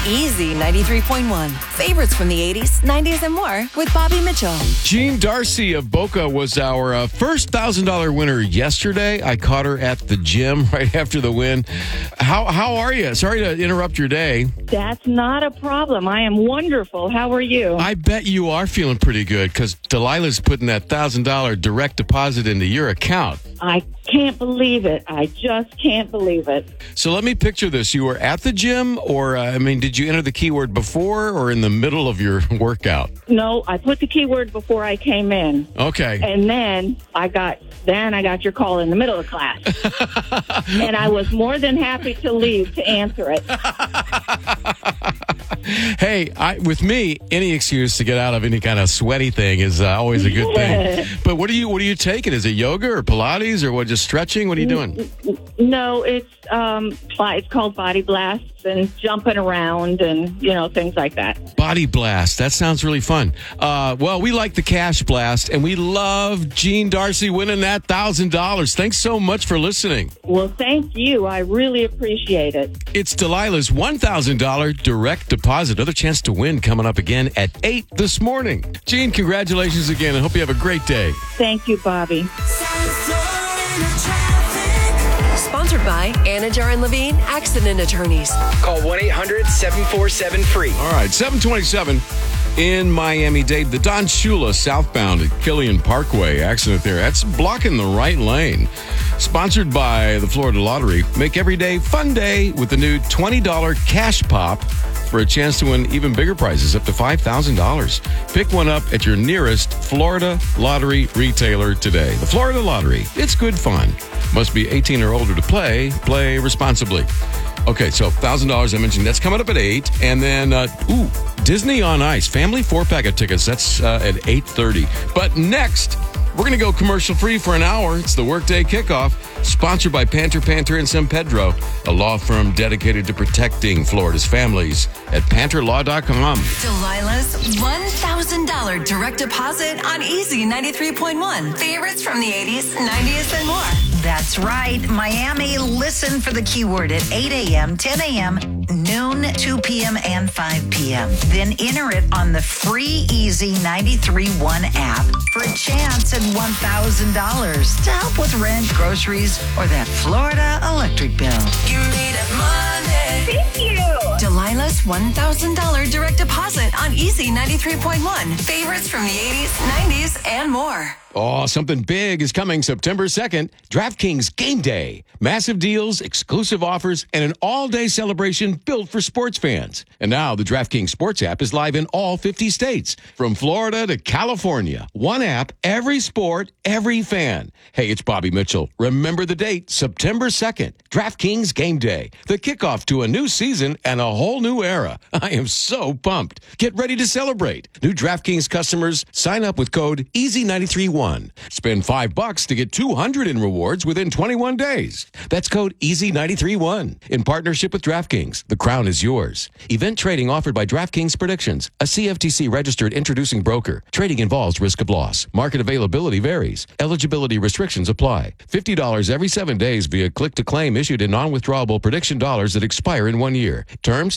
Easy 93.1. Favorites from the 80s, 90s, and more with Bobby Mitchell. Jean Darcy of Boca was our first $1,000 winner yesterday. I caught her at the gym right after the win. How are you? Sorry to interrupt your day. That's not a problem. I am wonderful. How are you? I bet you are feeling pretty good because Delilah's putting that $1,000 direct deposit into your account. I can't believe it. I just can't believe it. So let me picture this. You were at the gym or, did you enter the keyword before or in the middle of your workout? No, I put the keyword before I came in. Okay. And then I got your call in the middle of class. And I was more than happy to leave to answer it. Hey, with me, any excuse to get out of any kind of sweaty thing is always a good thing. But what are you taking? Is it yoga or Pilates or what? Just stretching? What are you doing? No, it's called Body Blast and jumping around and things like that. Body Blast. That sounds really fun. Well, we like the Cash Blast, and we love Jean Darcy winning that $1,000. Thanks so much for listening. Well, thank you. I really appreciate it. It's Delilah's $1,000 direct deposit. Another chance to win coming up again at 8 this morning. Jean, congratulations again. I hope you have a great day. Thank you, Bobby. Sponsored by Anajar and Levine Accident Attorneys. Call 1-800-747-FREE. All right, 727 in Miami-Dade. The Don Shula southbound at Killian Parkway. Accident there. That's blocking the right lane. Sponsored by the Florida Lottery. Make every day fun day with the new $20 cash pop for a chance to win even bigger prizes, up to $5,000. Pick one up at your nearest Florida Lottery retailer today. The Florida Lottery. It's good fun. Must be 18 or older to play. Play responsibly. Okay, so $1,000 I mentioned. That's coming up at 8. And then, Disney on Ice. Family 4-pack of tickets. That's at 8:30. But next, we're going to go commercial-free for an hour. It's the Workday Kickoff, sponsored by Panter and San Pedro, a law firm dedicated to protecting Florida's families at PanterLaw.com. Delilah's $1,000 direct deposit on Easy 93.1. Favorites from the 80s, 90s, and more. That's right. Miami, listen for the keyword at 8 a.m., 10 a.m., noon, 2 p.m., and 5 p.m. Then enter it on the free Easy 93.1 app for a chance at $1,000 to help with rent, groceries, or that Florida electric bill. You made it Monday. Thank you. Delilah's $1,000 direct deposit on Easy 93.1. Favorites from the 80s, 90s, and more. Oh, something big is coming September 2nd. DraftKings Game Day. Massive deals, exclusive offers, and an all-day celebration built for sports fans. And now the DraftKings Sports app is live in all 50 states. From Florida to California. One app, every sport, every fan. Hey, it's Bobby Mitchell. Remember the date, September 2nd. DraftKings Game Day. The kickoff to a new season and a whole new era. I am so pumped. Get ready to celebrate. New DraftKings customers, sign up with code EASY931. Spend $5 to get $200 in rewards within 21 days. That's code EASY931 in partnership with DraftKings. The crown is yours. Event trading offered by DraftKings Predictions, a CFTC registered introducing broker. Trading involves risk of loss. Market availability varies. Eligibility restrictions apply. $50 every 7 days via click to claim issued in non-withdrawable prediction dollars that expire in 1 year. Terms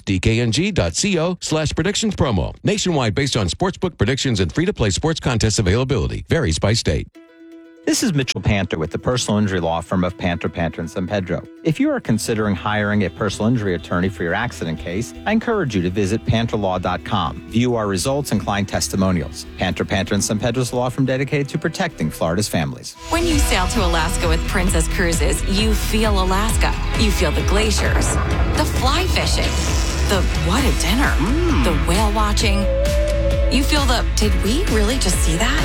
dkng.co/predictions promo. Nationwide based on sportsbook predictions and free-to-play sports contest availability. Varies by state. This is Mitchell Panter with the personal injury law firm of Panter and San Pedro. If you are considering hiring a personal injury attorney for your accident case, I encourage you to visit PanterLaw.com. View our results and client testimonials. Panter and San Pedro's law firm dedicated to protecting Florida's families. When you sail to Alaska with Princess Cruises, you feel Alaska. You feel the glaciers, the fly fishing, the what a dinner, the whale watching. You feel the, did we really just see that?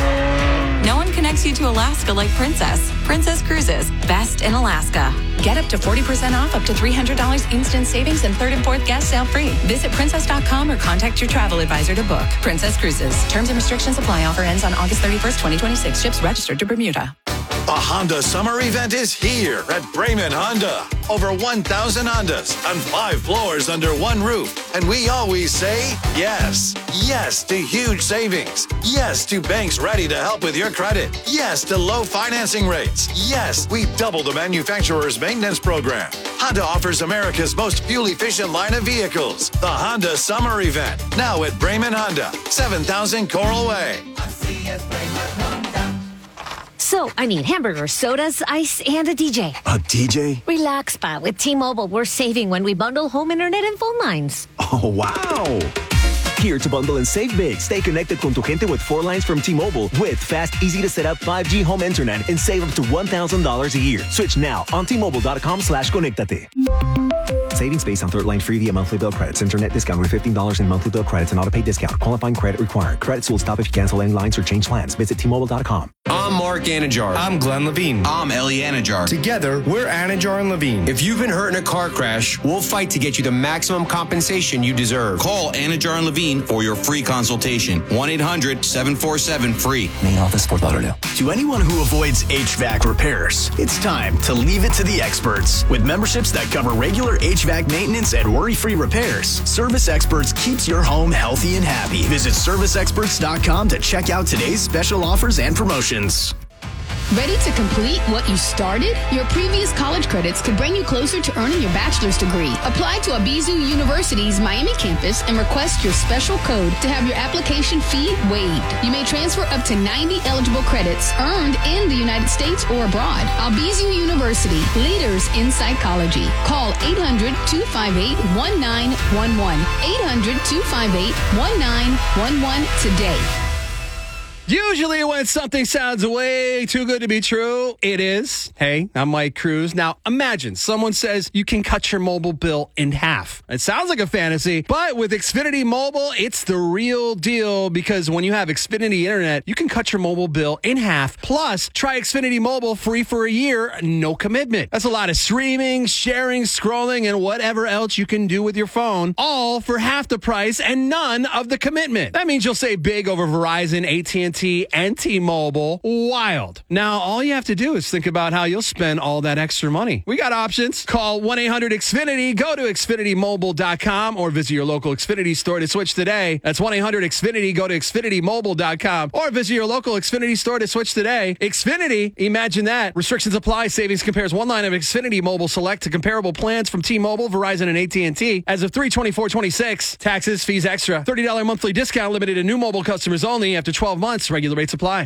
No one connects you to Alaska like Princess. Princess Cruises, best in Alaska. Get up to 40% off, up to $300 instant savings, and third and fourth guest sale free. Visit princess.com or contact your travel advisor to book. Princess Cruises. Terms and restrictions apply. Offer ends on August 31st, 2026. Ships registered to Bermuda. A Honda summer event is here at Bremen Honda. Over 1,000 Hondas on 5 floors under one roof. And we always say yes. Yes to huge savings. Yes to banks ready to help with your credit. Yes to low financing rates. Yes, we double the manufacturer's maintenance program. Honda offers America's most fuel-efficient line of vehicles. The Honda Summer Event. Now at Bremen Honda, 7000 Coral Way. So, I need hamburgers, sodas, ice, and a DJ. A DJ? Relax, pa. With T-Mobile, we're saving when we bundle home internet and phone lines. Oh, wow. Here to bundle and save big. Stay connected con tu gente with 4 lines from T-Mobile with fast, easy-to-set-up 5G home internet and save up to $1,000 a year. Switch now on T-Mobile.com/conectate. Savings based on third line free via monthly bill credits. Internet discount with $15 in monthly bill credits and auto-pay discount. Qualifying credit required. Credits will stop if you cancel any lines or change plans. Visit T-Mobile.com. I'm Mark Anajar. I'm Glenn Levine. I'm Ellie Anajar. Together, we're Anajar and Levine. If you've been hurt in a car crash, we'll fight to get you the maximum compensation you deserve. Call Anajar and Levine for your free consultation. 1-800-747-FREE. Main office, Fort Lauderdale. To anyone who avoids HVAC repairs, it's time to leave it to the experts. With memberships that cover regular HVAC maintenance and worry-free repairs, Service Experts keeps your home healthy and happy. Visit serviceexperts.com to check out today's special offers and promotions. Ready to complete what you started? Your previous college credits could bring you closer to earning your bachelor's degree. Apply to Abizu University's Miami campus and request your special code to have your application fee waived. You may transfer up to 90 eligible credits earned in the United States or abroad. Abizu University, leaders in psychology. Call 800-258-1911. 800-258-1911 today. Usually when something sounds way too good to be true, it is. Hey, I'm Mike Cruz. Now, imagine someone says you can cut your mobile bill in half. It sounds like a fantasy, but with Xfinity Mobile, it's the real deal because when you have Xfinity Internet, you can cut your mobile bill in half. Plus, try Xfinity Mobile free for a year, no commitment. That's a lot of streaming, sharing, scrolling, and whatever else you can do with your phone, all for half the price and none of the commitment. That means you'll save big over Verizon, AT&T, and T-Mobile. Wild. Now, all you have to do is think about how you'll spend all that extra money. We got options. Call 1-800-XFINITY, go to XfinityMobile.com, or visit your local Xfinity store to switch today. That's 1-800-XFINITY, go to XfinityMobile.com, or visit your local Xfinity store to switch today. Xfinity, imagine that. Restrictions apply. Savings compares one line of Xfinity Mobile Select to comparable plans from T-Mobile, Verizon, and AT&T. As of 3/24/26, taxes, fees extra. $30 monthly discount limited to new mobile customers only after 12 months. Regular rates apply.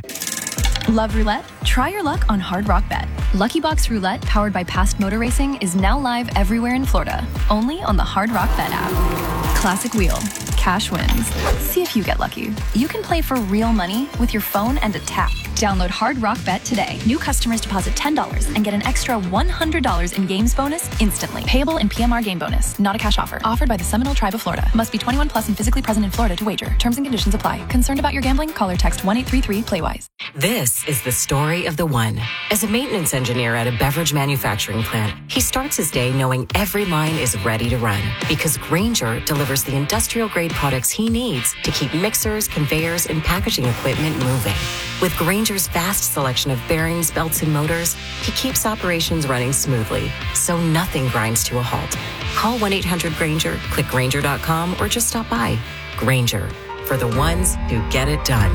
Love roulette? Try your luck on Hard Rock Bet. Lucky Box Roulette, powered by Past Motor Racing, is now live everywhere in Florida. Only on the Hard Rock Bet app. Classic wheel. Cash wins. See if you get lucky. You can play for real money with your phone and a tap. Download Hard Rock Bet today. New customers deposit $10 and get an extra $100 in games bonus instantly. Payable in PMR game bonus. Not a cash offer. Offered by the Seminole Tribe of Florida. Must be 21 plus and physically present in Florida to wager. Terms and conditions apply. Concerned about your gambling? Call or text 1-833-PLAYWISE. This is the story of the one. As a maintenance engineer at a beverage manufacturing plant, he starts his day knowing every line is ready to run because Grainger delivers the industrial-grade products he needs to keep mixers, conveyors, and packaging equipment moving. With Grainger's vast selection of bearings, belts, and motors, he keeps operations running smoothly, so nothing grinds to a halt. Call 1-800-GRAINGER, click Grainger.com, or just stop by. Grainger, for the ones who get it done.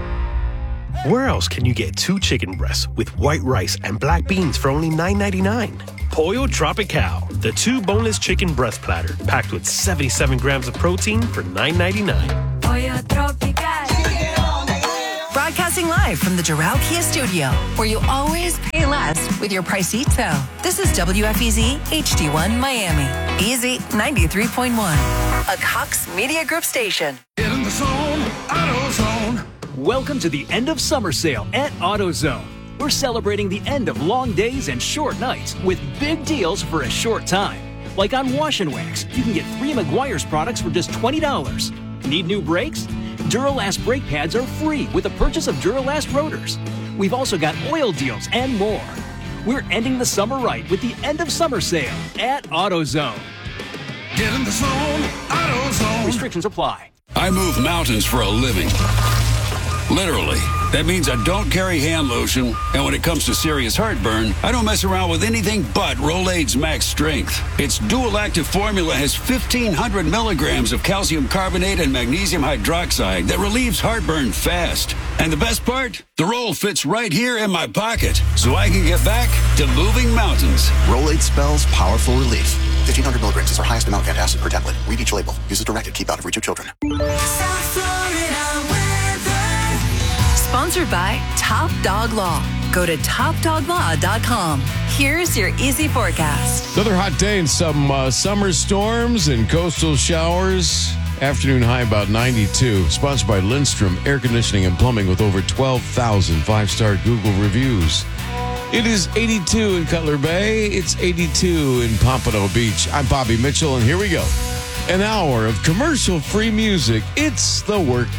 Where else can you get 2 chicken breasts with white rice and black beans for only $9.99? Pollo Tropical, the 2 boneless chicken breast platter, packed with 77 grams of protein for $9.99. Pollo Tropical. Broadcasting live from the Doral Kia studio, where you always pay less with your Pricito. This is WFEZ HD1 Miami. Easy 93.1. A Cox Media Group station. Get in the zone, AutoZone. Welcome to the end of summer sale at AutoZone. We're celebrating the end of long days and short nights with big deals for a short time. Like on Wash and Wax, you can get 3 Meguiar's products for just $20. Need new brakes? Duralast brake pads are free with the purchase of Duralast rotors. We've also got oil deals and more. We're ending the summer right with the end of summer sale at AutoZone. Get in the zone, AutoZone. Restrictions apply. I move mountains for a living. Literally. That means I don't carry hand lotion, and when it comes to serious heartburn, I don't mess around with anything but Rolaids Max Strength. Its dual-active formula has 1,500 milligrams of calcium carbonate and magnesium hydroxide that relieves heartburn fast. And the best part? The roll fits right here in my pocket, so I can get back to moving mountains. Rolaids spells powerful relief. 1,500 milligrams is our highest amount of antacid per tablet. Read each label. Use as directed. Keep out of reach of children. Sponsored by Top Dog Law. Go to topdoglaw.com. Here's your easy forecast. Another hot day and some summer storms and coastal showers. Afternoon high about 92. Sponsored by Lindstrom Air Conditioning and Plumbing with over 12,000 five-star Google reviews. It is 82 in Cutler Bay. It's 82 in Pompano Beach. I'm Bobby Mitchell, and here we go. An hour of commercial-free music. It's the work